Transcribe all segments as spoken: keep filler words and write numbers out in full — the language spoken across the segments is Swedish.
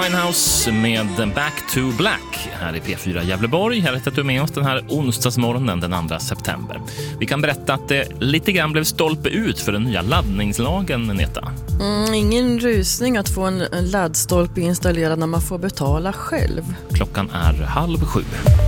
Winehouse med Back to Black här i P fyra Gävleborg. Jag vet att du är med oss den här onsdagsmorgonen den andra september. Vi kan berätta att det lite grann blev stolpe ut för den nya laddningslagen, Neta. Mm, ingen rusning att få en laddstolpe installerad när man får betala själv. Klockan är halv sju.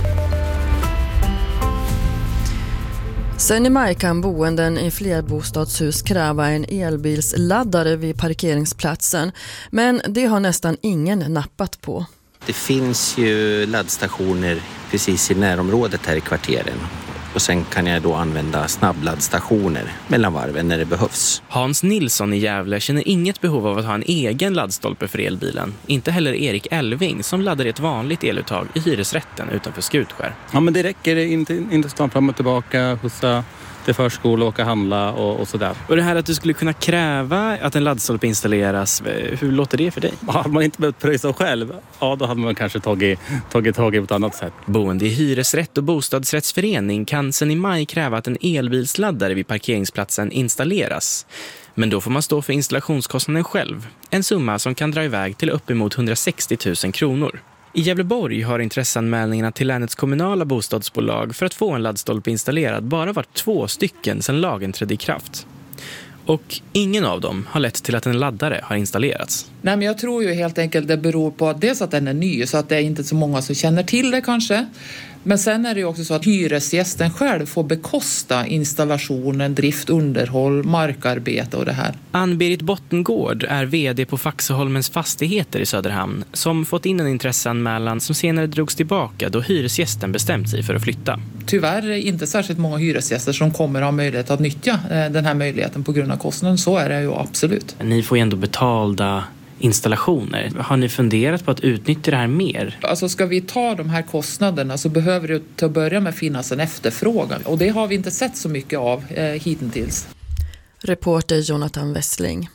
Sen i maj kan boenden i flerbostadshus kräva en elbilsladdare vid parkeringsplatsen. Men det har nästan ingen nappat på. Det finns ju laddstationer precis i närområdet här i kvarteren. Och sen kan jag då använda snabbladdstationer mellan varven när det behövs. Hans Nilsson i Gävle känner inget behov av att ha en egen laddstolpe för elbilen. Inte heller Erik Elving som laddar ett vanligt eluttag i hyresrätten utanför Skutskär. Ja, men det räcker inte, inte stå fram och tillbaka, skjutsa till förskola, åka handla och, och sådär. Och det här att du skulle kunna kräva att en laddstolpe installeras, hur låter det för dig? Hade man inte behövt pröjsa själv, ja då hade man kanske tagit, tagit tag i på ett annat sätt. Boende i hyresrätt och bostadsrättsförening kan sedan i maj kräva att en elbilsladdare vid parkeringsplatsen installeras. Men då får man stå för installationskostnaden själv. En summa som kan dra iväg till uppemot hundrasextio tusen kronor. I Gävleborg har intresseanmälningarna till länets kommunala bostadsbolag för att få en laddstolpe installerad bara varit två stycken sedan lagen trädde i kraft. Och ingen av dem har lett till att en laddare har installerats. Nej, men jag tror ju helt enkelt det beror på att dels att den är ny så att det är inte så många som känner till det kanske. Men sen är det ju också så att hyresgästen själv får bekosta installationen, drift, underhåll, markarbete och det här. Ann-Berit Bottengård är vd på Faxeholmens fastigheter i Söderhamn som fått in en intresseanmälan som senare drogs tillbaka då hyresgästen bestämt sig för att flytta. Tyvärr är inte särskilt många hyresgäster som kommer ha möjlighet att nyttja den här möjligheten på grund av kostnaden. Så är det ju absolut. Ni får ju ändå betalda installationer. Har ni funderat på att utnyttja det här mer? Alltså ska vi ta de här kostnaderna så behöver det till att börja med finnas en efterfrågan. Och det har vi inte sett så mycket av eh, hittills. Reporter Jonathan Wessling.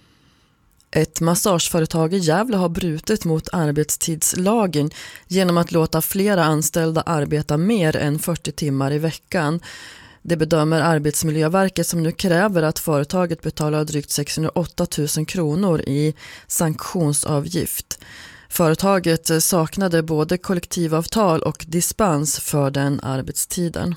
Ett massageföretag i Gävle har brutit mot arbetstidslagen genom att låta flera anställda arbeta mer än fyrtio timmar i veckan. Det bedömer Arbetsmiljöverket som nu kräver att företaget betalar drygt sexhundraåtta tusen kronor i sanktionsavgift. Företaget saknade både kollektivavtal och dispens för den arbetstiden.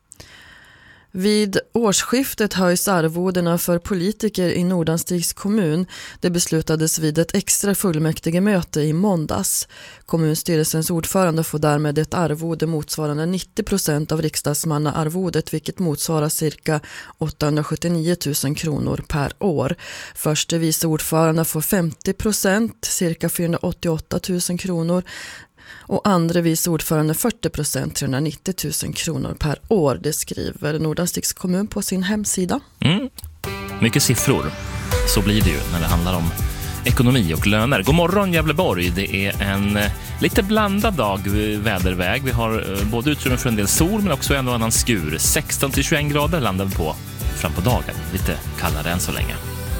Vid årsskiftet höjs arvodena för politiker i Nordanstigs kommun. Det beslutades vid ett extra fullmäktigemöte i måndags. Kommunstyrelsens ordförande får därmed ett arvode motsvarande nittio procent av riksdagsmannaarvodet, vilket motsvarar cirka åttahundrasjuttionio tusen kronor per år. Förste vice ordförande får femtio procent, cirka fyrahundraåttioåtta tusen kronor. Och andra vice ordförande fyrtio procent, trehundranittio tusen kronor per år. Det skriver Nordanstigs kommun på sin hemsida. Mm. Mycket siffror. Så blir det ju när det handlar om ekonomi och löner. God morgon Gävleborg. Det är en lite blandad dag väderväg. Vi har både utrymme för en del sol men också en och annan skur. sexton till tjugoett grader landar vi på fram på dagen. Lite kallare än så länge.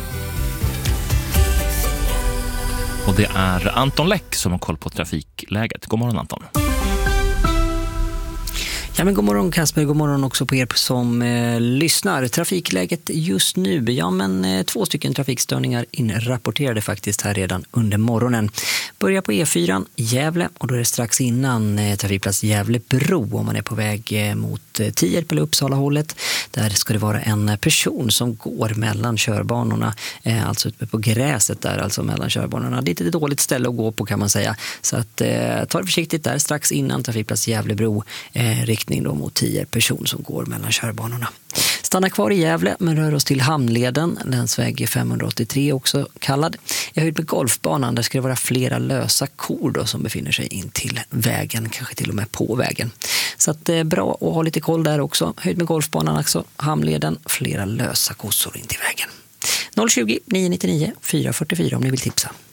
Och det är Anton Läck som har koll på trafikläget. God morgon Anton. Ja, men god morgon Kasper, god morgon också på er som eh, lyssnar. Trafikläget just nu, ja men eh, två stycken trafikstörningar inrapporterade faktiskt här redan under morgonen. Börjar på E fyra Gävle och då är det strax innan eh, trafikplats Gävlebro om man är på väg eh, mot eh, Tierp eller Uppsala hållet. Där ska det vara en person som går mellan körbanorna, eh, alltså uppe på gräset där, alltså mellan körbanorna. Det är ett dåligt ställe att gå på kan man säga. Så att eh, ta det försiktigt där strax innan trafikplats Gävlebro eh, riktning då mot tio person som går mellan körbanorna. Stanna kvar i Gävle men rör oss till Hamnleden, länsväg femhundraåttiotre också kallad. Jag höjd med golfbanan, där ska det vara flera lösa kor då som befinner sig in till vägen, kanske till och med på vägen. Så att det är bra att ha lite koll där också. Höjd med golfbanan också, Hamnleden, flera lösa kossor in till vägen. noll tjugo, nio nio nio, fyra fyra fyra om ni vill tipsa.